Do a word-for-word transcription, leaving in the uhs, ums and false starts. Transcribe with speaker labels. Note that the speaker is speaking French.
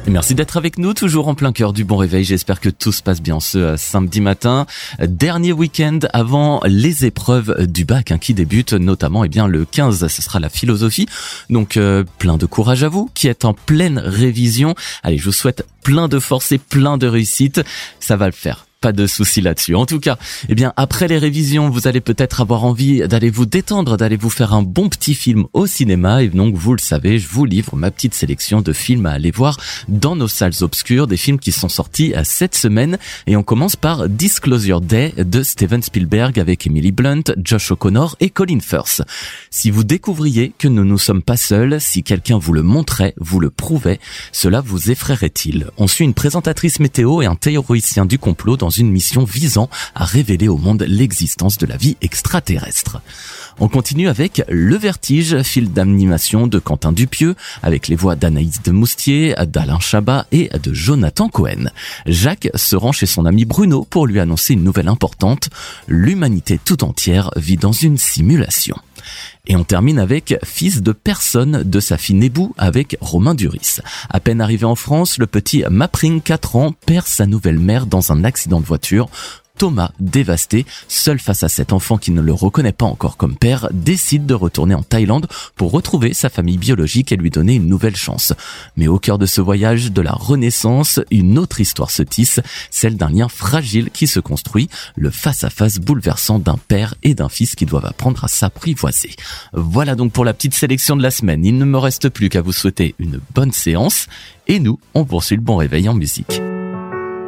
Speaker 1: Et merci d'être avec nous, toujours en plein cœur du bon réveil. J'espère que tout se passe bien ce samedi matin. Dernier week-end avant les épreuves du bac hein, qui débutent, notamment eh bien le quinze, ce sera la philosophie. Donc euh, plein de courage à vous qui êtes en pleine révision. Allez, je vous souhaite plein de force et plein de réussite. Ça va le faire. Pas de souci là-dessus. En tout cas, eh bien, après les révisions, vous allez peut-être avoir envie d'aller vous détendre, d'aller vous faire un bon petit film au cinéma. Et donc, vous le savez, je vous livre ma petite sélection de films à aller voir dans nos salles obscures, des films qui sont sortis cette semaine. Et on commence par Disclosure Day de Steven Spielberg avec Emily Blunt, Josh O'Connor et Colin Firth. Si vous découvriez que nous ne sommes pas seuls, si quelqu'un vous le montrait, vous le prouvait, cela vous effraierait-il? On suit une présentatrice météo et un théoricien du complot dans une mission visant à révéler au monde l'existence de la vie extraterrestre. On continue avec Le Vertige, film d'animation de Quentin Dupieux, avec les voix d'Anaïs de Moustier, d'Alain Chabat et de Jonathan Cohen. Jacques se rend chez son ami Bruno pour lui annoncer une nouvelle importante. L'humanité tout entière vit dans une simulation. Et on termine avec Fils de personne de sa fille Nebou avec Romain Duris. À peine arrivé en France, le petit Mapring, quatre ans, perd sa nouvelle mère dans un accident de voiture. Thomas, dévasté, seul face à cet enfant qui ne le reconnaît pas encore comme père, décide de retourner en Thaïlande pour retrouver sa famille biologique et lui donner une nouvelle chance. Mais au cœur de ce voyage de la renaissance, une autre histoire se tisse, celle d'un lien fragile qui se construit, le face-à-face bouleversant d'un père et d'un fils qui doivent apprendre à s'apprivoiser. Voilà donc pour la petite sélection de la semaine. Il ne me reste plus qu'à vous souhaiter une bonne séance et nous, on poursuit le bon réveil en musique.